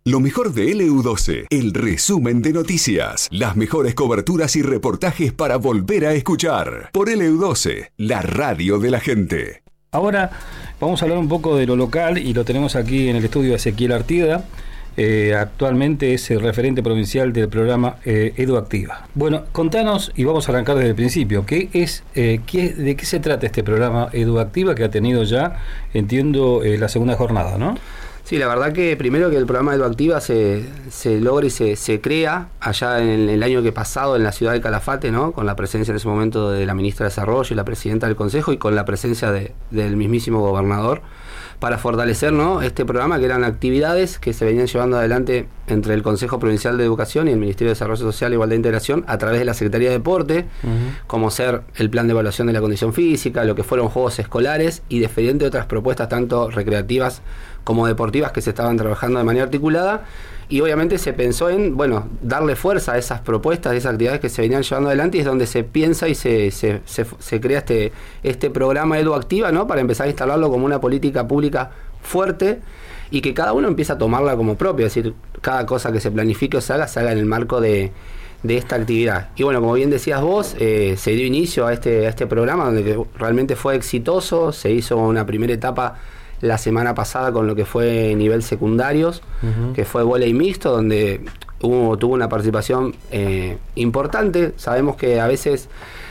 Lo mejor de LU12, el resumen de noticias, las mejores coberturas y reportajes para volver a escuchar. Por LU12, la radio de la gente. Ahora vamos a hablar un poco de lo local y lo tenemos aquí en el estudio de Ezequiel Artieda. Actualmente es el referente provincial del programa EduActiva. Bueno, contanos y vamos a arrancar desde el principio. ¿De qué se trata este programa EduActiva que ha tenido ya, entiendo, la segunda jornada, ¿no? Sí, la verdad que primero que el programa EduActiva se logra y se crea allá en el año que pasado en la ciudad de Calafate, ¿no? Con la presencia en ese momento de la ministra de Desarrollo y la presidenta del Consejo y con la presencia del mismísimo gobernador para fortalecer, ¿no?, este programa, que eran actividades que se venían llevando adelante entre el Consejo Provincial de Educación y el Ministerio de Desarrollo Social, Igualdad e Integración a través de la Secretaría de Deporte, como ser el plan de evaluación de la condición física, lo que fueron juegos escolares y diferentes otras propuestas tanto recreativas como deportivas que se estaban trabajando de manera articulada. Y obviamente se pensó en, darle fuerza a esas propuestas, a esas actividades que se venían llevando adelante, y es donde se piensa y se crea este programa EduActiva, ¿no?, para empezar a instalarlo como una política pública fuerte y que cada uno empiece a tomarla como propia, es decir, cada cosa que se planifique o se haga en el marco de esta actividad. Y bueno, como bien decías vos, se dio inicio a este programa donde realmente fue exitoso. Se hizo una primera etapa la semana pasada con lo que fue nivel secundarios, que fue vóley mixto, donde tuvo una participación importante. Sabemos que a veces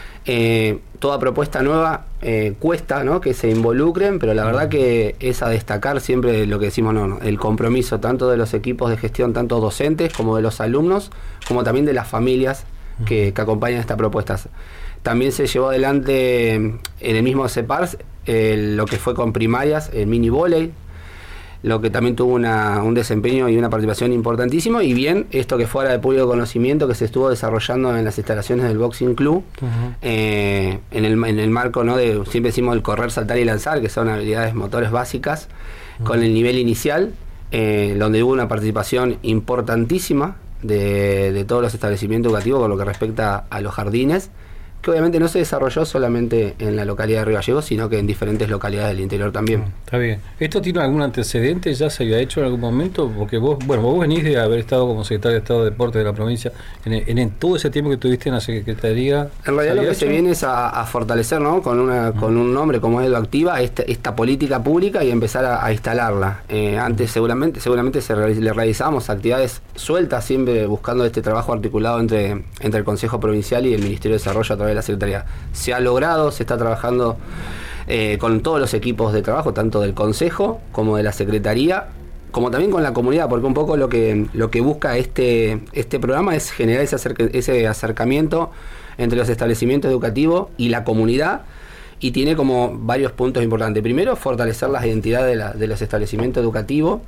toda propuesta nueva cuesta, ¿no?, que se involucren, pero la verdad que es a destacar siempre lo que decimos, el compromiso tanto de los equipos de gestión, tanto docentes como de los alumnos, como también de las familias que acompañan esta propuesta. También se llevó adelante en el mismo CEPARS lo que fue con primarias, el mini vóley, lo que también tuvo un desempeño y una participación importantísimo, y bien esto que fuera de público conocimiento que se estuvo desarrollando en las instalaciones del Boxing Club, en el marco, ¿no?, de, siempre decimos, el correr, saltar y lanzar, que son habilidades motores básicas, con el nivel inicial, donde hubo una participación importantísima de todos los establecimientos educativos con lo que respecta a los jardines, que obviamente no se desarrolló solamente en la localidad de Río Gallegos, sino que en diferentes localidades del interior también. Está bien. ¿Esto tiene algún antecedente? ¿Ya se había hecho en algún momento? Porque vos venís de haber estado como secretario de Estado de Deportes de la provincia, en todo ese tiempo que estuviste en la Secretaría. En realidad lo que se viene es a fortalecer, ¿no?, con un nombre como EduActiva, esta política pública, y empezar a instalarla. Antes seguramente le realizamos actividades sueltas, siempre buscando este trabajo articulado entre el Consejo Provincial y el Ministerio de Desarrollo a través de la Secretaría. Se ha logrado, se está trabajando con todos los equipos de trabajo, tanto del Consejo como de la Secretaría, como también con la comunidad, porque un poco lo que busca este programa es generar ese acercamiento entre los establecimientos educativos y la comunidad, y tiene como varios puntos importantes. Primero, fortalecer las identidades de los establecimientos educativos,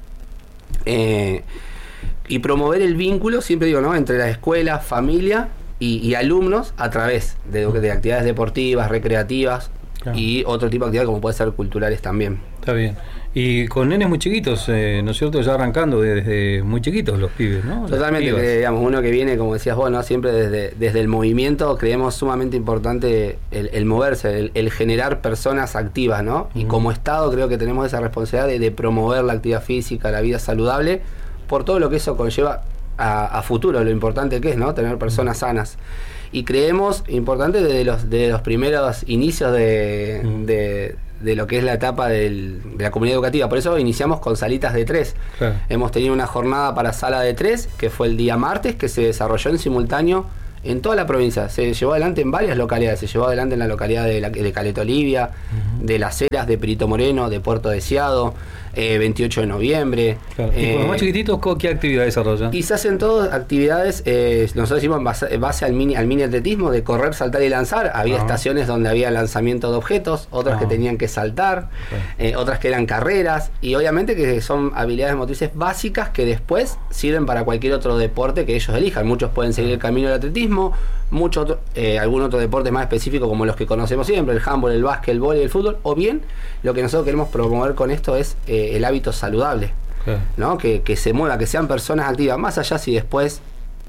y promover el vínculo, siempre digo, ¿no?, entre las escuelas, familia y alumnos a través de actividades deportivas, recreativas, claro, y otro tipo de actividades como puede ser culturales también. Está bien. Y con nenes muy chiquitos, ¿no es cierto? Ya arrancando desde muy chiquitos los pibes, ¿no? Totalmente, digamos, uno que viene, como decías vos, ¿no?, siempre desde el movimiento, creemos sumamente importante el moverse, el generar personas activas, ¿no? Y como Estado creo que tenemos esa responsabilidad de promover la actividad física, la vida saludable, por todo lo que eso conlleva a futuro, lo importante que es, ¿no?, tener personas sanas. Y creemos importante desde los primeros inicios de lo que es la etapa de la comunidad educativa. Por eso iniciamos con salitas de 3. Claro. Hemos tenido una jornada para sala de 3, que fue el día martes, que se desarrolló en simultáneo en toda la provincia. Se llevó adelante en varias localidades. Se llevó adelante en la localidad de Caleta Olivia, de Las Heras, de Perito Moreno, de Puerto Deseado, 28 de noviembre. Claro. ¿Y con los más chiquititos qué actividades desarrollan? Y se hacen todas actividades, nosotros decimos en base al mini atletismo, de correr, saltar y lanzar. Había estaciones donde había lanzamiento de objetos, otras que tenían que saltar, otras que eran carreras, y obviamente que son habilidades motrices básicas que después sirven para cualquier otro deporte que ellos elijan. Muchos pueden seguir el camino del atletismo, algún otro deporte más específico como los que conocemos siempre, el handball, el básquet, el vóley, el fútbol, o bien lo que nosotros queremos promover con esto es el hábito saludable, ¿no? Que se mueva, que sean personas activas, más allá si después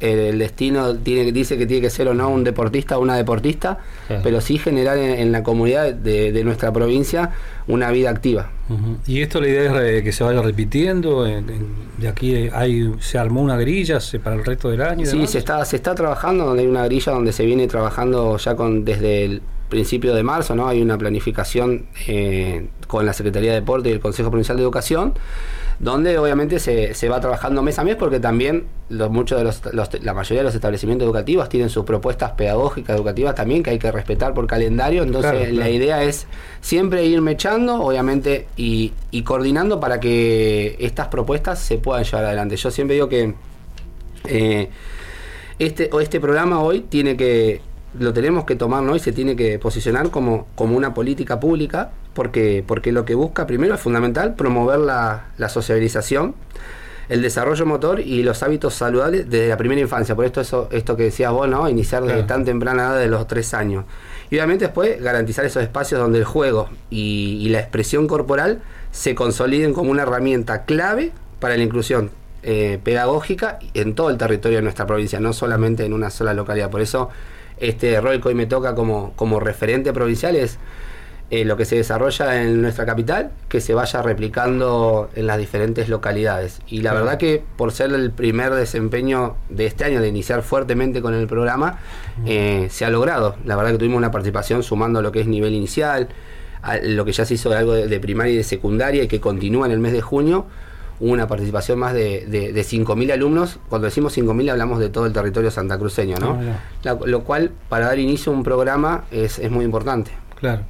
el destino dice que tiene que ser o no un deportista o una deportista, claro, pero sí generar en la comunidad de nuestra provincia una vida activa. Uh-huh. ¿Y esto la idea es que se vaya repitiendo? De aquí se armó una grilla para el resto del año. Sí, se está trabajando, donde hay una grilla donde se viene trabajando ya desde el principio de marzo, ¿no? Hay una planificación con la Secretaría de Deporte y el Consejo Provincial de Educación, donde obviamente se va trabajando mes a mes, porque también la mayoría de los establecimientos educativos tienen sus propuestas pedagógicas educativas también que hay que respetar por calendario. Entonces claro, la idea es siempre ir mechando, obviamente, y coordinando para que estas propuestas se puedan llevar adelante. Yo siempre digo que este programa hoy lo tenemos que tomar, ¿no? Y se tiene que posicionar como una política pública, porque lo que busca primero es fundamental promover la sociabilización, el desarrollo motor y los hábitos saludables desde la primera infancia. Por esto que decías vos, ¿no? Iniciar desde tan temprana edad, de los 3 años. Y obviamente después garantizar esos espacios donde el juego y la expresión corporal se consoliden como una herramienta clave para la inclusión pedagógica en todo el territorio de nuestra provincia, no solamente en una sola localidad. Por eso este rol que hoy me toca como referente provincial es lo que se desarrolla en nuestra capital, que se vaya replicando en las diferentes localidades. Y la verdad que por ser el primer desempeño de este año, de iniciar fuertemente con el programa, se ha logrado. La verdad que tuvimos una participación sumando lo que es nivel inicial, a lo que ya se hizo de algo de primaria y de secundaria y que continúa en el mes de junio. Hubo una participación más de 5.000 alumnos. Cuando decimos 5.000 hablamos de todo el territorio santacruceño, ¿no? Lo cual, para dar inicio a un programa, es muy importante. Claro.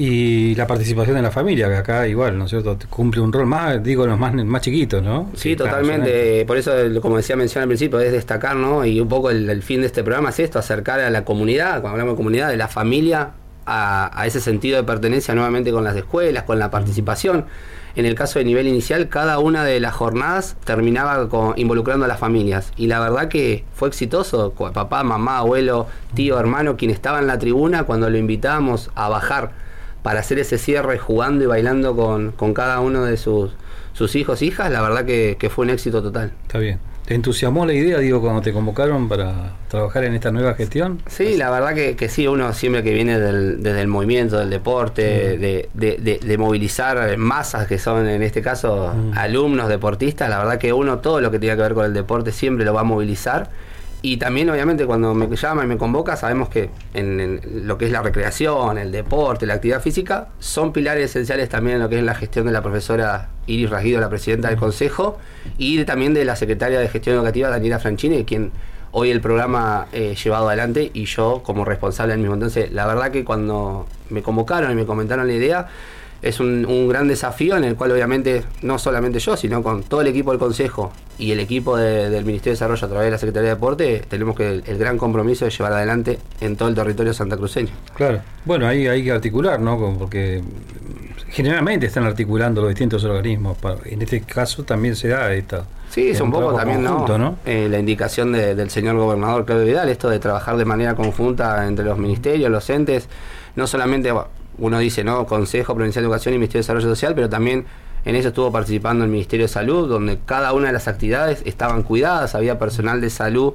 Y la participación de la familia, que acá igual, ¿no es cierto? Cumple un rol más, digo, los más chiquitos, ¿no? Sí, totalmente. Por eso, como mencioné al principio, es destacar, ¿no? Y un poco el fin de este programa es esto, acercar a la comunidad, cuando hablamos de comunidad, de la familia, a ese sentido de pertenencia nuevamente con las escuelas, con la participación. En el caso de nivel inicial, cada una de las jornadas terminaba involucrando a las familias. Y la verdad que fue exitoso. Papá, mamá, abuelo, tío, hermano, quien estaba en la tribuna, cuando lo invitábamos a bajar para hacer ese cierre jugando y bailando con cada uno de sus hijos e hijas, la verdad que fue un éxito total. Está bien. ¿Te entusiasmó la idea, cuando te convocaron para trabajar en esta nueva gestión? Sí, la verdad que sí, uno siempre que viene desde el movimiento, del deporte, de movilizar masas que son, en este caso, alumnos, deportistas, la verdad que uno todo lo que tiene que ver con el deporte siempre lo va a movilizar. Y también, obviamente, cuando me llama y me convoca, sabemos que en lo que es la recreación, el deporte, la actividad física, son pilares esenciales también en lo que es la gestión de la profesora Iris Rasguido, la presidenta del Consejo, y también de la secretaria de Gestión Educativa, Daniela Franchini, quien hoy el programa llevado adelante, y yo como responsable del mismo. Entonces, la verdad que cuando me convocaron y me comentaron la idea, es un gran desafío en el cual obviamente no solamente yo, sino con todo el equipo del Consejo y el equipo del Ministerio de Desarrollo a través de la Secretaría de Deporte, tenemos el gran compromiso de llevar adelante en todo el territorio santacruceño. Claro, bueno, ahí hay que articular, ¿no? Porque generalmente están articulando los distintos organismos, en este caso también se da esta... Sí, es un poco también conjunto, ¿no? La indicación del señor gobernador Claudio Vidal, esto de trabajar de manera conjunta entre los ministerios, los entes, no solamente... Uno dice, ¿no? Consejo Provincial de Educación y Ministerio de Desarrollo Social, pero también en eso estuvo participando el Ministerio de Salud, donde cada una de las actividades estaban cuidadas, había personal de salud,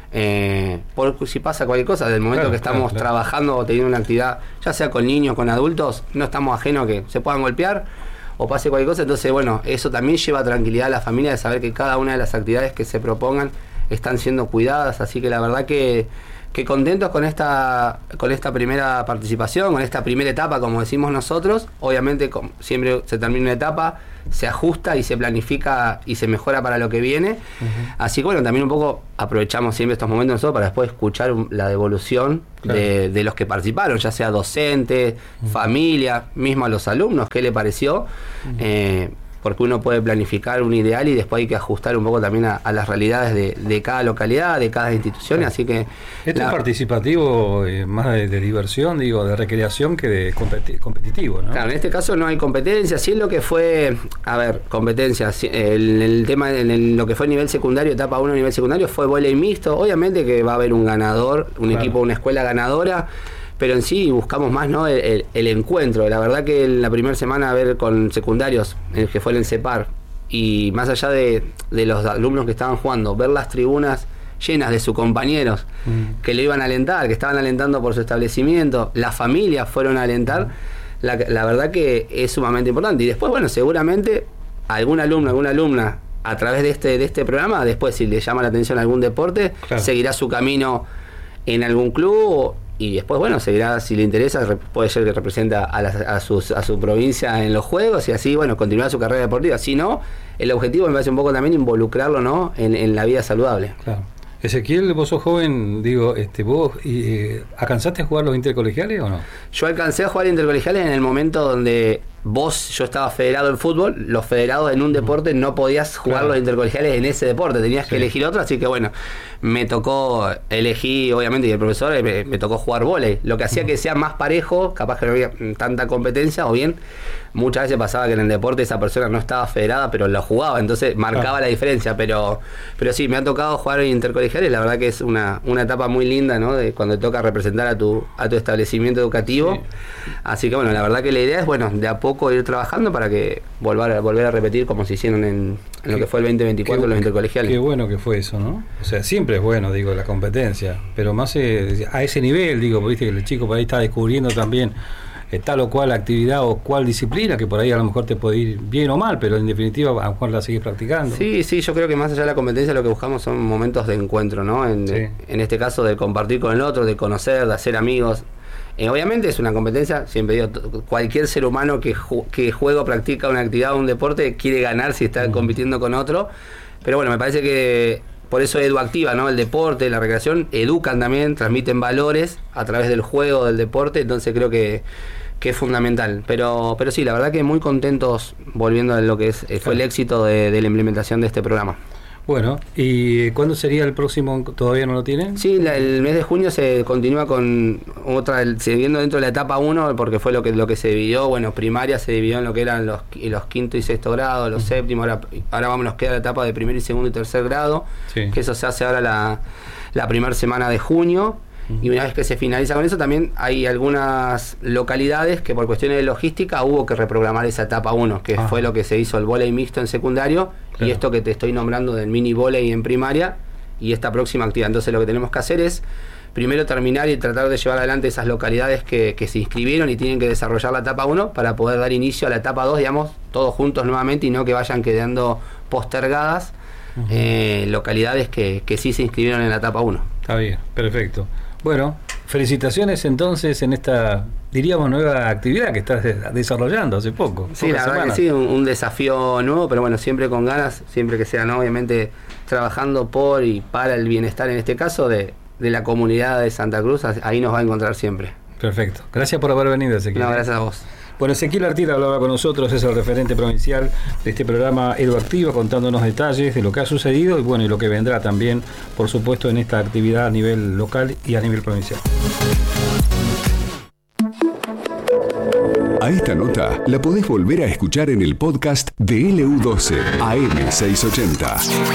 por si pasa cualquier cosa, del momento que estamos trabajando o teniendo una actividad, ya sea con niños, con adultos, no estamos ajenos a que se puedan golpear o pase cualquier cosa. Entonces, bueno, eso también lleva tranquilidad a la familia de saber que cada una de las actividades que se propongan están siendo cuidadas, así que la verdad que contentos con esta primera participación, con esta primera etapa, como decimos nosotros. Obviamente siempre se termina una etapa, se ajusta y se planifica y se mejora para lo que viene. Así que bueno, también un poco aprovechamos siempre estos momentos nosotros para después escuchar la devolución de los que participaron, ya sea docentes, familia, mismo a los alumnos, qué le pareció. Porque uno puede planificar un ideal y después hay que ajustar un poco también a las realidades de cada localidad, de cada institución, así que... Esto es participativo, más de diversión, de recreación que de competitivo, ¿no? Claro, en este caso no hay competencia, sí es lo que fue, competencia, el tema en lo que fue nivel secundario, etapa 1 nivel secundario, fue vóley mixto, obviamente que va a haber un ganador, un equipo, una escuela ganadora, pero en sí buscamos más, ¿no? el encuentro. La verdad que en la primera semana, a ver, con secundarios, el que fue en el CEPAR, y más allá de los alumnos que estaban jugando, ver las tribunas llenas de sus compañeros que lo iban a alentar, que estaban alentando por su establecimiento, las familias fueron a alentar, la verdad que es sumamente importante. Y después, bueno, seguramente algún alumno, alguna alumna, a través de este programa, después si le llama la atención algún deporte, seguirá su camino en algún club y después, bueno, seguirá, si le interesa, puede ser que represente a su provincia en los juegos y así, bueno, continuar su carrera deportiva. Si no, el objetivo me parece un poco también involucrarlo, ¿no?, en la vida saludable. Claro. Ezequiel, vos sos joven, digo, vos ¿alcanzaste a jugar los intercolegiales o no? Yo alcancé a jugar intercolegiales en el momento donde yo estaba federado en fútbol, los federados en un deporte no podías jugar los intercolegiales en ese deporte, tenías que elegir otro, así que bueno, me tocó elegir, obviamente, y el profesor me tocó jugar vóley, lo que hacía que sea más parejo, capaz que no había tanta competencia, o bien muchas veces pasaba que en el deporte esa persona no estaba federada, pero lo jugaba, entonces marcaba la diferencia, pero sí, me ha tocado jugar en intercolegiales, la verdad que es una etapa muy linda, ¿no?, de cuando te toca representar a tu establecimiento educativo, así que bueno, la verdad que la idea es, bueno, de a poco ir trabajando para que volver a repetir como se hicieron en lo que fue el 2024 los intercolegiales. Qué bueno que fue eso, ¿no? O sea, siempre es bueno, digo, la competencia, pero más a ese nivel, digo, viste que el chico por ahí está descubriendo también tal o cual actividad o cual disciplina, que por ahí a lo mejor te puede ir bien o mal, pero en definitiva a lo mejor la seguís practicando. Sí, yo creo que más allá de la competencia lo que buscamos son momentos de encuentro, ¿no? En este caso de compartir con el otro, de conocer, de hacer amigos. Obviamente es una competencia, siempre digo, cualquier ser humano que juega o practica una actividad o un deporte quiere ganar si está compitiendo con otro, pero bueno, me parece que por eso Eduactiva, ¿no? El deporte, la recreación, educan también, transmiten valores a través del juego, del deporte, entonces creo que es fundamental, pero sí, la verdad que muy contentos volviendo a lo que fue el éxito de la implementación de este programa. Bueno, ¿y cuándo sería el próximo? ¿Todavía no lo tienen? Sí, el mes de junio se continúa con siguiendo dentro de la etapa 1, porque fue lo que se dividió. Bueno, primaria se dividió en lo que eran los quinto y sexto grado, los séptimos, ahora nos queda la etapa de primer y segundo y tercer grado, que eso se hace ahora la primera semana de junio. Y una vez que se finaliza con eso, también hay algunas localidades que por cuestiones de logística hubo que reprogramar esa etapa 1, que fue lo que se hizo el vóley mixto en secundario, y esto que te estoy nombrando del mini vóley en primaria, y esta próxima actividad. Entonces lo que tenemos que hacer es primero terminar y tratar de llevar adelante esas localidades que se inscribieron y tienen que desarrollar la etapa 1 para poder dar inicio a la etapa 2, digamos, todos juntos nuevamente, y no que vayan quedando postergadas localidades que sí se inscribieron en la etapa 1. Está bien, perfecto. Bueno, felicitaciones entonces en esta, diríamos, nueva actividad que estás desarrollando hace poco. Sí, la verdad que sí, un desafío nuevo, pero bueno, siempre con ganas, siempre que sea, ¿no?, obviamente trabajando por y para el bienestar, en este caso, de la comunidad de Santa Cruz, ahí nos va a encontrar siempre. Perfecto. Gracias por haber venido, Ezequiel. No, gracias a vos. Bueno, Ezequiel Artida hablaba con nosotros, es el referente provincial de este programa Eduactiva, contándonos detalles de lo que ha sucedido y bueno, y lo que vendrá también, por supuesto, en esta actividad a nivel local y a nivel provincial. A esta nota la podés volver a escuchar en el podcast de LU12 AM680.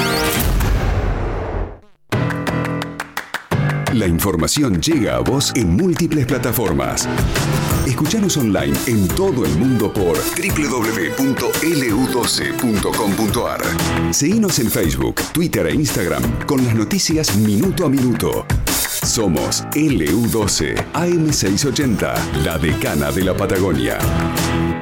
La información llega a vos en múltiples plataformas. Escuchanos online en todo el mundo por www.lu12.com.ar. Seguinos en Facebook, Twitter e Instagram con las noticias minuto a minuto. Somos LU12 AM680, la decana de la Patagonia.